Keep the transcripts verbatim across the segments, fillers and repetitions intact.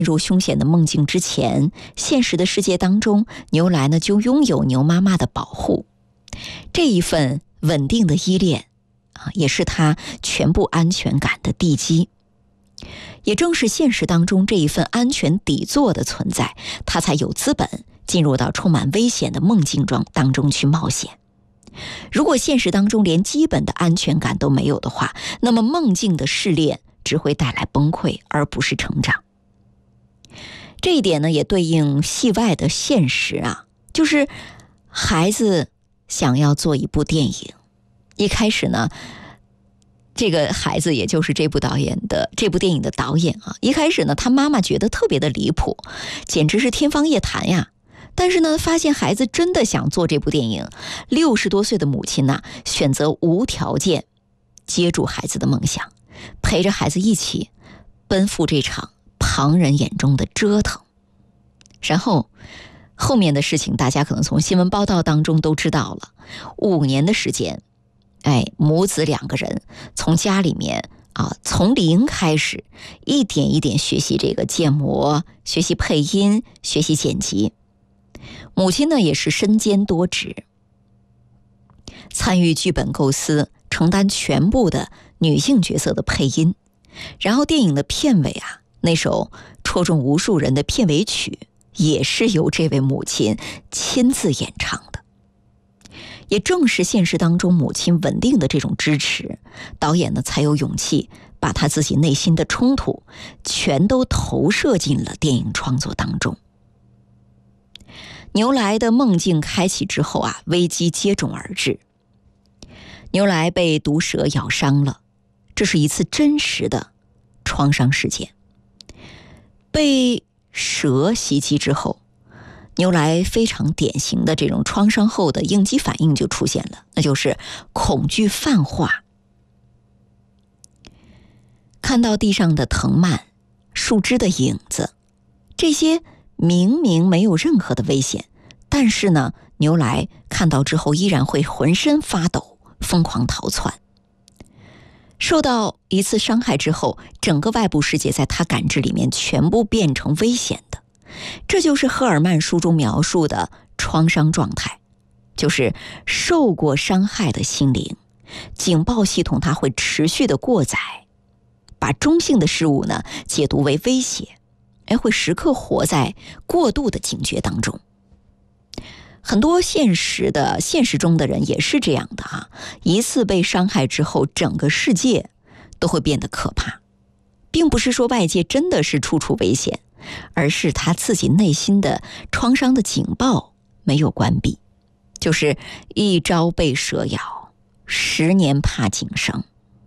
入凶险的梦境之前，现实的世界当中，牛来呢就拥有牛妈妈的保护。这一份稳定的依恋啊，也是他全部安全感的地基。也正是现实当中这一份安全底座的存在，他才有资本进入到充满危险的梦境中当中去冒险。如果现实当中连基本的安全感都没有的话，那么梦境的试炼只会带来崩溃，而不是成长。这一点呢，也对应戏外的现实啊，就是孩子想要做一部电影，一开始呢，这个孩子也就是这部导演的这部电影的导演啊，一开始呢，他妈妈觉得特别的离谱，简直是天方夜谭呀。但是呢，发现孩子真的想做这部电影，六十多岁的母亲呢，选择无条件接住孩子的梦想，陪着孩子一起奔赴这场旁人眼中的折腾。然后后面的事情大家可能从新闻报道当中都知道了，五年的时间，哎，母子两个人从家里面啊，从零开始，一点一点学习这个建模，学习配音，学习剪辑。母亲呢也是身兼多职，参与剧本构思，承担全部的女性角色的配音。然后电影的片尾啊，那首戳中无数人的片尾曲，也是由这位母亲亲自演唱的。也正是现实当中母亲稳定的这种支持，导演呢才有勇气把他自己内心的冲突全都投射进了电影创作当中。牛来的梦境开启之后啊，危机接踵而至。牛来被毒蛇咬伤了，这是一次真实的创伤事件。被蛇袭击之后，牛来非常典型的这种创伤后的应激反应就出现了，那就是恐惧泛化。看到地上的藤蔓、树枝的影子，这些明明没有任何的危险，但是呢，牛来看到之后依然会浑身发抖，疯狂逃窜。受到一次伤害之后，整个外部世界在他感知里面全部变成危险的。这就是赫尔曼书中描述的创伤状态，就是受过伤害的心灵，警报系统它会持续的过载，把中性的事物呢解读为威胁，哎，会时刻活在过度的警觉当中。很多现实的现实中的人也是这样的啊，一次被伤害之后，整个世界都会变得可怕，并不是说外界真的是处处危险，而是他自己内心的创伤的警报没有关闭，就是一朝被蛇咬，十年怕井绳。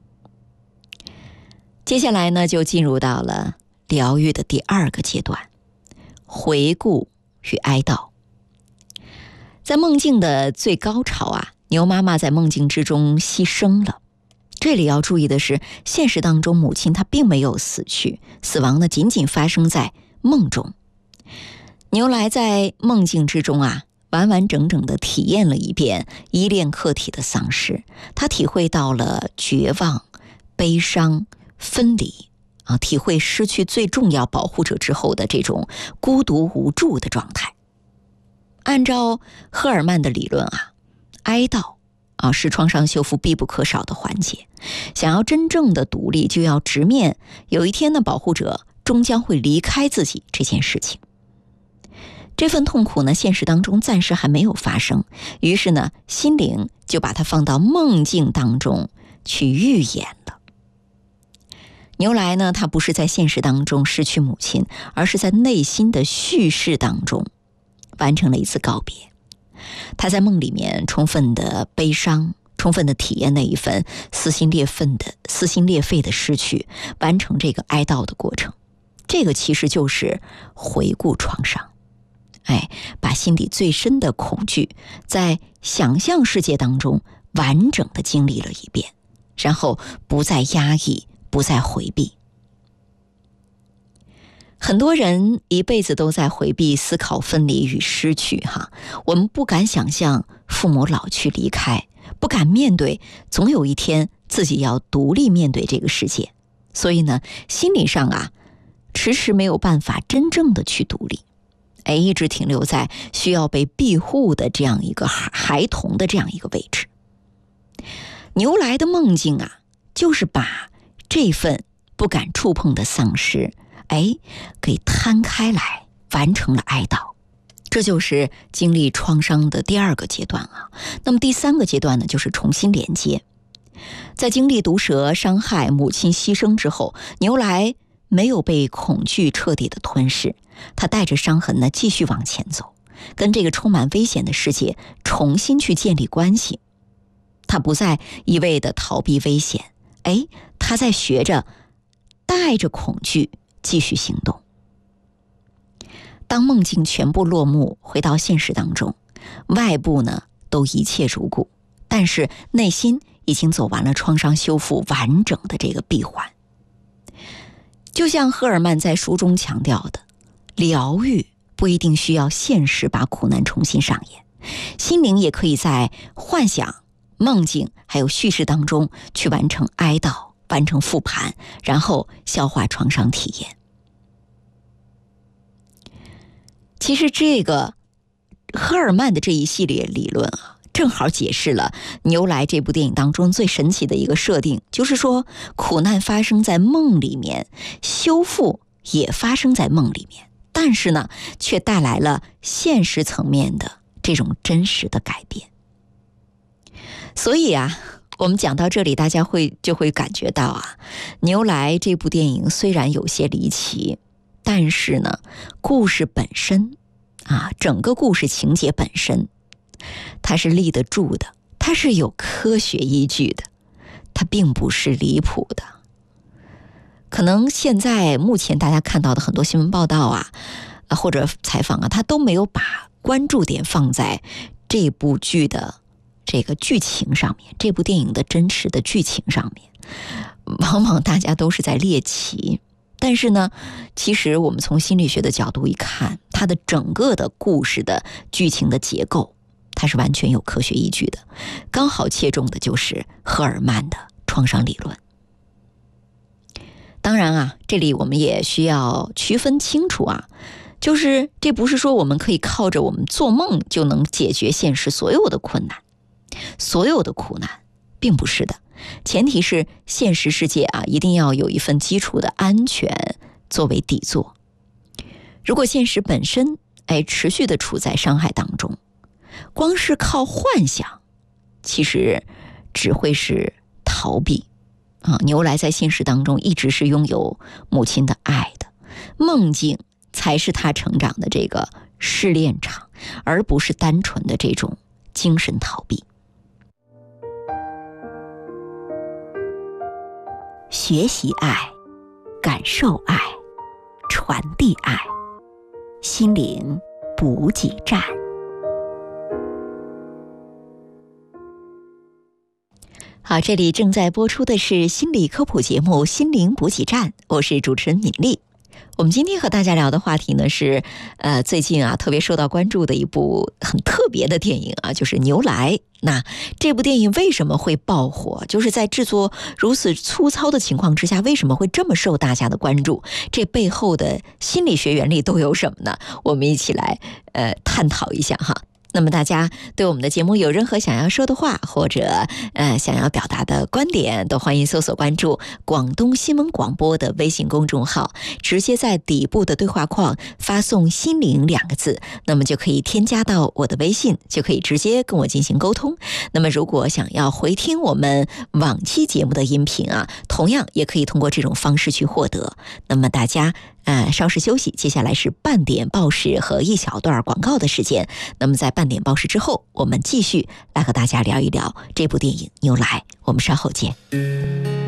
接下来呢，就进入到了疗愈的第二个阶段，回顾与哀悼。在梦境的最高潮啊，牛妈妈在梦境之中牺牲了。这里要注意的是，现实当中母亲她并没有死去，死亡呢仅仅发生在梦中。牛来在梦境之中啊，完完整整地体验了一遍依恋客体的丧失，他体会到了绝望、悲伤、分离啊，体会失去最重要保护者之后的这种孤独无助的状态。按照赫尔曼的理论啊，哀悼啊是创伤修复必不可少的环节。想要真正的独立，就要直面有一天呢，保护者终将会离开自己这件事情。这份痛苦呢，现实当中暂时还没有发生，于是呢，心灵就把它放到梦境当中去预演了。牛来呢，他不是在现实当中失去母亲，而是在内心的叙事当中完成了一次告别。他在梦里面充分的悲伤，充分的体验那一份撕心裂肺的撕心裂肺的失去，完成这个哀悼的过程。这个其实就是回顾创伤，哎，把心底最深的恐惧在想象世界当中完整的经历了一遍，然后不再压抑，不再回避。很多人一辈子都在回避思考分离与失去哈，我们不敢想象父母老去离开，不敢面对总有一天自己要独立面对这个世界，所以呢，心理上啊迟迟没有办法真正的去独立，哎，一直停留在需要被庇护的这样一个孩童的这样一个位置。牛来的梦境啊，就是把这份不敢触碰的丧失，哎，给摊开来，完成了哀悼。这就是经历创伤的第二个阶段啊。那么第三个阶段呢，就是重新连接。在经历毒蛇伤害、母亲牺牲之后，牛来没有被恐惧彻底的吞噬，他带着伤痕呢继续往前走，跟这个充满危险的世界重新去建立关系。他不再一味的逃避危险，哎，他在学着带着恐惧继续行动。当梦境全部落幕，回到现实当中，外部呢都一切如故，但是内心已经走完了创伤修复完整的这个闭环。就像赫尔曼在书中强调的，疗愈不一定需要现实把苦难重新上演，心灵也可以在幻想、梦境还有叙事当中去完成哀悼，完成复盘，然后消化创伤体验。其实这个赫尔曼的这一系列理论啊，正好解释了牛来这部电影当中最神奇的一个设定，就是说苦难发生在梦里面，修复也发生在梦里面，但是呢却带来了现实层面的这种真实的改变。所以啊，我们讲到这里，大家会就会感觉到啊，牛来这部电影虽然有些离奇，但是呢故事本身啊，整个故事情节本身它是立得住的，它是有科学依据的，它并不是离谱的。可能现在目前大家看到的很多新闻报道啊，或者采访啊，它都没有把关注点放在这部剧的这个剧情上面，这部电影的真实的剧情上面，往往大家都是在猎奇。但是呢，其实我们从心理学的角度一看，它的整个的故事的剧情的结构，它是完全有科学依据的，刚好切中的就是赫尔曼的创伤理论。当然啊，这里我们也需要区分清楚啊，就是这不是说我们可以靠着我们做梦就能解决现实所有的困难，所有的苦难，并不是的。前提是现实世界啊，一定要有一份基础的安全作为底座。如果现实本身哎持续的处在伤害当中，光是靠幻想，其实只会是逃避啊。牛来在现实当中一直是拥有母亲的爱的，梦境才是他成长的这个试炼场，而不是单纯的这种精神逃避。学习爱，感受爱，传递爱，心灵补给站。好，这里正在播出的是心理科普节目《心灵补给站》，我是主持人敏丽。我们今天和大家聊的话题呢是，呃，最近啊特别受到关注的一部很特别的电影啊，就是《牛来》。那这部电影为什么会爆火？就是在制作如此粗糙的情况之下，为什么会这么受大家的关注？这背后的心理学原理都有什么呢？我们一起来呃探讨一下哈。那么大家对我们的节目有任何想要说的话，或者呃想要表达的观点，都欢迎搜索关注广东新闻广播的微信公众号，直接在底部的对话框发送心灵两个字，那么就可以添加到我的微信，就可以直接跟我进行沟通。那么如果想要回听我们往期节目的音频啊，同样也可以通过这种方式去获得。那么大家呃，稍事休息，接下来是半点报时和一小段广告的时间。那么在半点报时之后，我们继续来和大家聊一聊这部电影《牛来》。我们稍后见。